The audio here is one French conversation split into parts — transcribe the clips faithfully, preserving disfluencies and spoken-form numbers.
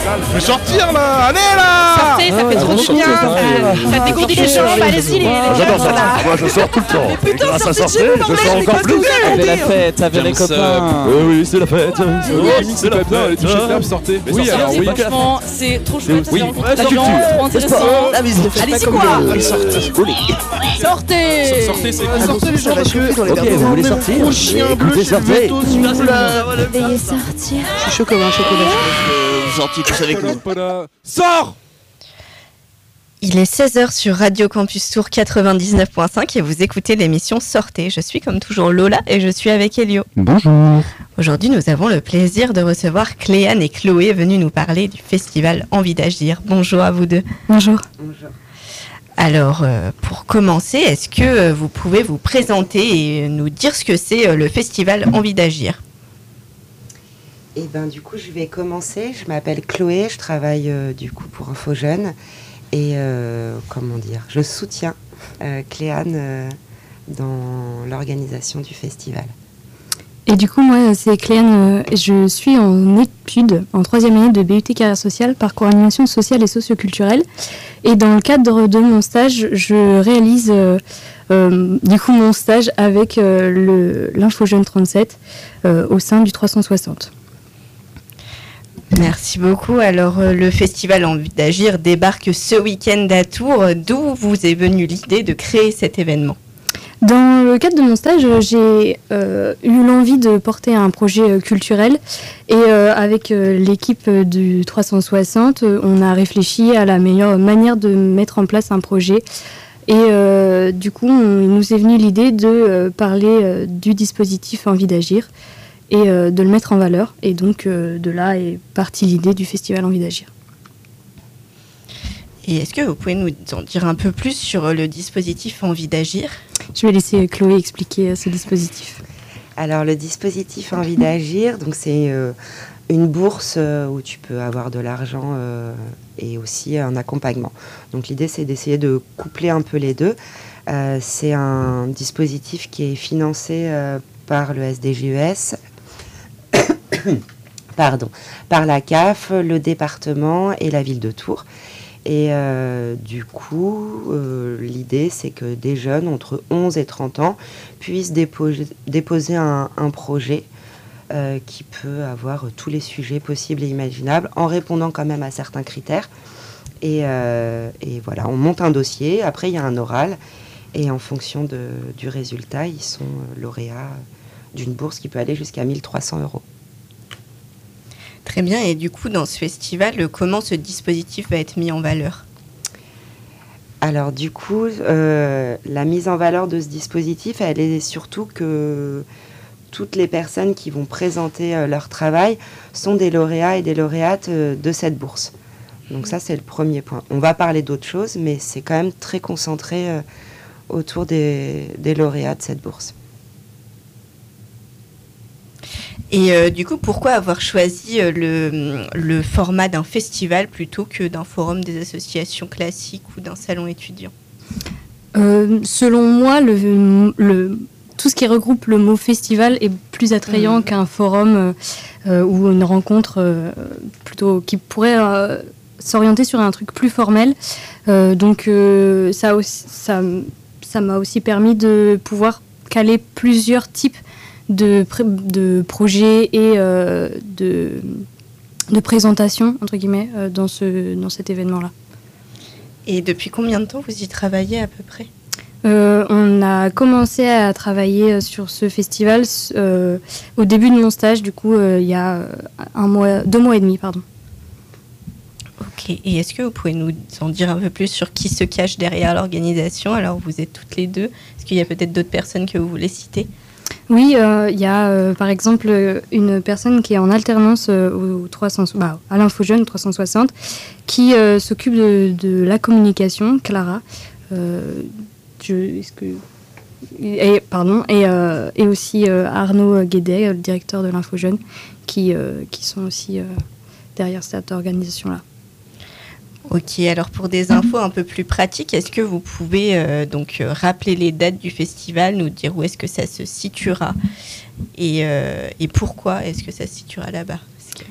Je vais sortir là. Allez là. Sortez, ça fait trop du bien. Ça dégourdit les jambes. Allez-y, les J'adore ça. Moi, je sors tout le temps. Mais putain, grâce à sortez de sortir, chez vous, je sors bordel, encore mais plus. qu'est-ce que C'est la fête, avec les copains. Oui, oui, c'est la fête. C'est la bien. Allez, touchez le table, sortez. Oui, alors oui. Franchement, c'est trop chouette. Oui, C'est la trop culture. intéressant. Allez-y quoi. Sortez. Sortez, c'est cool. Sortez les gens parce que Ok, vous voulez sortir? gros chien bleu Écoutez, chez sortez. Veto, s'il vous plaît. Veuillez sortir. Je suis chaud comme un chocolat. Vous sortiez tous avec nous. Sors. Il est seize heures sur Radio Campus Tour quatre-vingt-dix-neuf point cinq et vous écoutez l'émission Sortez. Je suis comme toujours Lola et je suis avec Elio. Bonjour. Aujourd'hui, nous avons le plaisir de recevoir Cléane et Chloé venus nous parler du festival Envie d'agir. Bonjour à vous deux. Bonjour. Bonjour. Alors, euh, pour commencer, est-ce que euh, vous pouvez vous présenter et nous dire ce que c'est euh, le festival Envie d'agir ? Et ben du coup, je vais commencer. Je m'appelle Chloé, je travaille euh, du coup pour Info Jeune et euh, comment dire, je soutiens euh, Cléane euh, dans l'organisation du festival. Et du coup, moi, c'est Cléane. euh, Je suis en études, en troisième année de B U T Carrière sociale, parcours animation sociale et socioculturelle. Et dans le cadre de mon stage, je réalise euh, euh, du coup mon stage avec euh, le, l'Info Jeune trente-sept euh, au sein du trois cent soixante. Merci beaucoup. Alors, euh, le festival Envie d'agir débarque ce week-end à Tours. D'où vous est venue l'idée de créer cet événement ? Dans le cadre de mon stage, j'ai euh, eu l'envie de porter un projet euh, culturel et euh, avec euh, l'équipe du trois cent soixante, euh, on a réfléchi à la meilleure manière de mettre en place un projet. Et euh, du coup, on, il nous est venu l'idée de euh, parler euh, du dispositif Envie d'agir et euh, de le mettre en valeur. Et donc, euh, de là est partie l'idée du festival Envie d'agir. Et est-ce que vous pouvez nous en dire un peu plus sur le dispositif Envie d'agir ? Je vais laisser Chloé expliquer ce dispositif. Alors le dispositif Envie d'agir, donc c'est euh, une bourse euh, où tu peux avoir de l'argent euh, et aussi un accompagnement. Donc l'idée c'est d'essayer de coupler un peu les deux. Euh, c'est un dispositif qui est financé euh, par le S D J E S, pardon, par la C A F, le département et la ville de Tours. Et euh, du coup, euh, l'idée, c'est que des jeunes entre onze et trente ans puissent déposer, déposer un, un projet euh, qui peut avoir tous les sujets possibles et imaginables en répondant quand même à certains critères. Et, euh, et voilà, on monte un dossier, après il y a un oral, et en fonction de, du résultat, ils sont lauréats d'une bourse qui peut aller jusqu'à mille trois cents euros. Très bien, et du coup, dans ce festival, comment ce dispositif va être mis en valeur ? Alors du coup, euh, la mise en valeur de ce dispositif, elle est surtout que toutes les personnes qui vont présenter euh, leur travail sont des lauréats et des lauréates euh, de cette bourse. Donc ça, c'est le premier point. On va parler d'autres choses, mais c'est quand même très concentré euh, autour des, des lauréats de cette bourse. Et euh, du coup, pourquoi avoir choisi euh, le, le format d'un festival plutôt que d'un forum des associations classiques ou d'un salon étudiant ? euh, Selon moi, le, le, tout ce qui regroupe le mot festival est plus attrayant mmh. qu'un forum euh, ou une rencontre euh, plutôt qui pourrait euh, s'orienter sur un truc plus formel. Euh, donc euh, ça, aussi, ça, ça m'a aussi permis de pouvoir caler plusieurs types de, de projets et euh, de, de présentations, entre guillemets, euh, dans, ce, dans cet événement-là. Et depuis combien de temps vous y travaillez à peu près ? euh, On a commencé à travailler sur ce festival euh, au début de mon stage, du coup, euh, il y a un mois, deux mois et demi, pardon. Ok, et est-ce que vous pouvez nous en dire un peu plus sur qui se cache derrière l'organisation ? Alors, vous êtes toutes les deux. Est-ce qu'il y a peut-être d'autres personnes que vous voulez citer ? Oui, il euh, y a euh, par exemple une personne qui est en alternance euh, au trois cents, bah, à l'Info Jeune trois cent soixante qui euh, s'occupe de, de la communication, Clara. Euh, je, est-ce que, et, pardon, et, euh, et aussi euh, Arnaud Guédet, le directeur de l'Info Jeune, qui, euh, qui sont aussi euh, derrière cette organisation-là. Ok, alors pour des infos un peu plus pratiques, est-ce que vous pouvez euh, donc euh, rappeler les dates du festival, nous dire où est-ce que ça se situera et, euh, et pourquoi est-ce que ça se situera là-bas ? Que...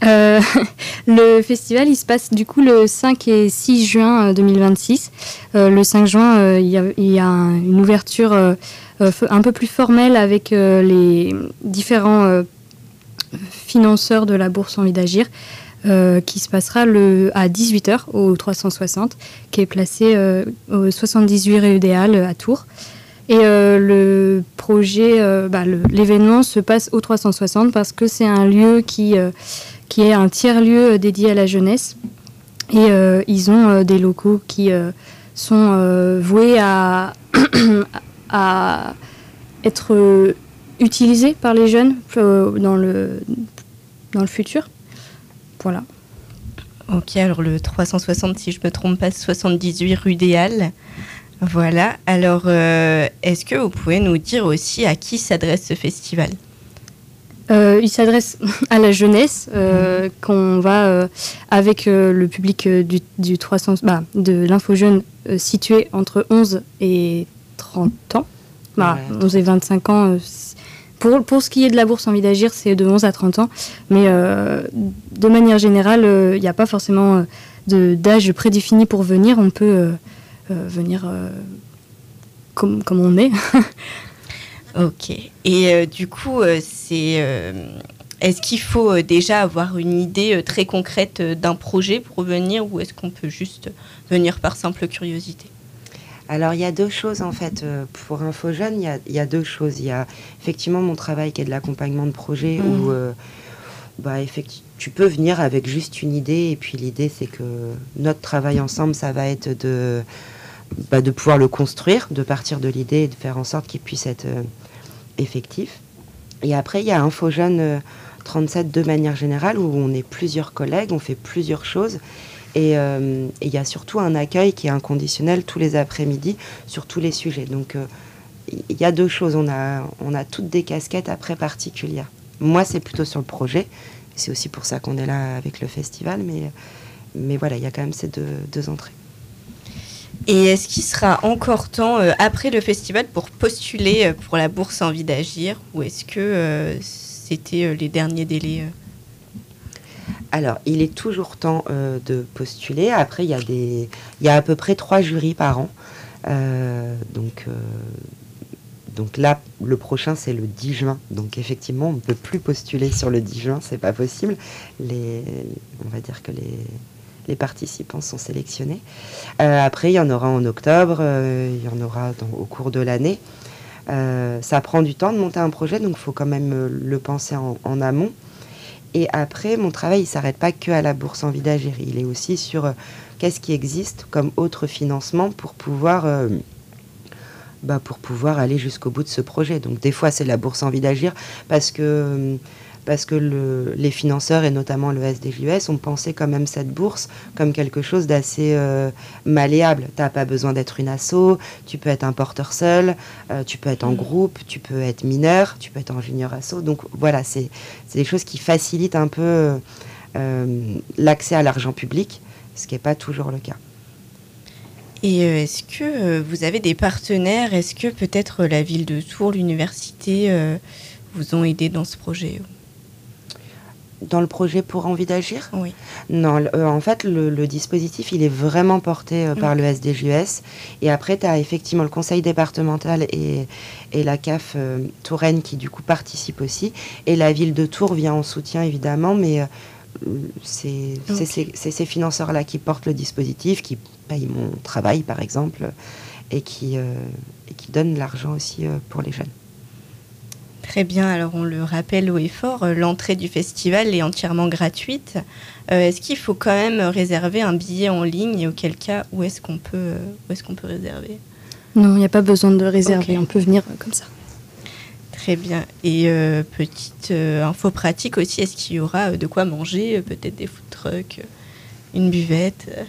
Euh, le festival, il se passe du coup le cinq et six juin deux mille vingt-six. Euh, le cinq juin, euh, il y a, il y a un- une ouverture euh, euh, f- un peu plus formelle avec euh, les différents euh, financeurs de la bourse Envie d'agir, euh, qui se passera le, à dix-huit heures au trois cent soixante, qui est placé euh, au soixante-dix-huit rue des Halles à Tours. Et euh, le projet, euh, bah, le- l'événement se passe au trois cent soixante parce que c'est un lieu qui, euh, qui est un tiers-lieu dédié à la jeunesse. Et euh, ils ont euh, des locaux qui euh, sont euh, voués à, à être euh, utilisés par les jeunes euh, dans, le, dans le futur. Voilà. Ok, alors le trois cent soixante, si je ne me trompe pas, soixante-dix-huit rue des Halles. Voilà. Alors, euh, est-ce que vous pouvez nous dire aussi à qui s'adresse ce festival ? Euh, il s'adresse à la jeunesse, euh, qu'on va euh, avec euh, le public euh, du, du trois cents, bah, de l'Info Jeune euh, situé entre onze et trente ans, bah, Ouais. onze et vingt-cinq ans. euh, c'est- pour, pour ce qui est de la bourse Envie d'agir, c'est de onze à trente ans, mais euh, de manière générale, il n'y a pas forcément euh, de, d'âge prédéfini pour venir. On peut euh, euh, venir euh, comme, comme on est. Ok. Et euh, du coup, euh, c'est, euh, est-ce qu'il faut euh, déjà avoir une idée euh, très concrète euh, d'un projet pour venir, ou est-ce qu'on peut juste venir par simple curiosité ? Alors, il y a deux choses, en fait. Euh, Pour Info Jeune, il y a, il y a deux choses. Il y a effectivement mon travail qui est de l'accompagnement de projet Mhm. où euh, bah, effecti- tu peux venir avec juste une idée. Et puis, l'idée, c'est que notre travail ensemble, ça va être de, bah, de pouvoir le construire, de partir de l'idée et de faire en sorte qu'il puisse être euh, effectif. Et après, il y a Info Jeune euh, trente-sept de manière générale où on est plusieurs collègues, on fait plusieurs choses. Et euh, et il y a surtout un accueil qui est inconditionnel tous les après-midi sur tous les sujets. Donc, euh, il y a deux choses. On a, on a toutes des casquettes après particulières. Moi, c'est plutôt sur le projet. C'est aussi pour ça qu'on est là avec le festival. Mais, mais voilà, il y a quand même ces deux, deux entrées. Et est-ce qu'il sera encore temps, euh, après le festival, pour postuler euh, pour la bourse Envie d'agir, ou est-ce que euh, c'était euh, les derniers délais euh Alors, il est toujours temps euh, de postuler. Après, il y a des, il y a à peu près trois jurys par an. Euh, donc, euh, donc là, le prochain, c'est le dix juin. Donc, effectivement, on ne peut plus postuler sur le dix juin. C'est pas possible. Les, on va dire que les, les participants sont sélectionnés. Euh, après, il y en aura en octobre. euh, il y en aura dans- au cours de l'année. Euh, ça prend du temps de monter un projet, donc il faut quand même euh, le penser en, en amont. Et après, mon travail, il ne s'arrête pas que à la bourse Envie d'agir. Il est aussi sur euh, qu'est-ce qui existe comme autre financement pour pouvoir, euh, bah, pour pouvoir aller jusqu'au bout de ce projet. Donc des fois, c'est la bourse Envie d'agir parce que, euh, parce que le, les financeurs, et notamment le S D J U S, ont pensé quand même cette bourse comme quelque chose d'assez euh, malléable. Tu n'as pas besoin d'être une asso, tu peux être un porteur seul, euh, tu peux être en groupe, tu peux être mineur, tu peux être en junior asso. Donc voilà, c'est c'est des choses qui facilitent un peu euh, l'accès à l'argent public, ce qui n'est pas toujours le cas. Et euh, est-ce que euh, vous avez des partenaires ? Est-ce que peut-être euh, la ville de Tours, l'université, euh, vous ont aidé dans ce projet ? Dans le projet pour Envie d'agir ? Oui. Non, le- euh, en fait, le, le dispositif, il est vraiment porté euh, par le S D J U S. Et après, tu as effectivement le conseil départemental et, et la C A F euh, Touraine qui, du coup, participent aussi. Et la ville de Tours vient en soutien, évidemment, mais euh, c'est c'est Ok. ces- c'est ces financeurs-là qui portent le dispositif, qui payent mon travail, par exemple, et qui, euh, et qui donnent l'argent aussi euh, pour les jeunes. Très bien, alors on le rappelle haut et fort, euh, l'entrée du festival est entièrement gratuite. Euh, est-ce qu'il faut quand même réserver un billet en ligne, et auquel cas, où est-ce qu'on peut, euh, où est-ce qu'on peut réserver ? Non, il n'y a pas besoin de réserver. Ok. On peut venir euh, comme ça. Très bien. Et euh, petite euh, info pratique aussi, est-ce qu'il y aura euh, de quoi manger, euh, peut-être des food trucks, euh, une buvette euh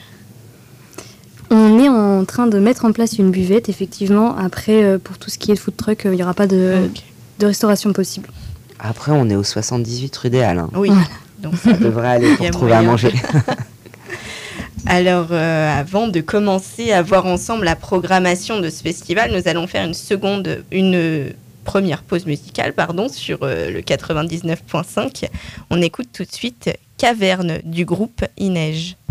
On est en train de mettre en place une buvette, effectivement. Après, euh, pour tout ce qui est food truck, euh, il n'y aura pas de, Ok. de restauration possible. Après, on est au soixante-dix-huit rue des Halles. Hein. Oui, Voilà. donc Ça devrait aller Il y pour a trouver à moyen. manger. Alors, euh, avant de commencer à voir ensemble la programmation de ce festival, nous allons faire une seconde, une première pause musicale, pardon, sur euh, le quatre-vingt-dix-neuf virgule cinq. On écoute tout de suite Caverne du groupe Inej.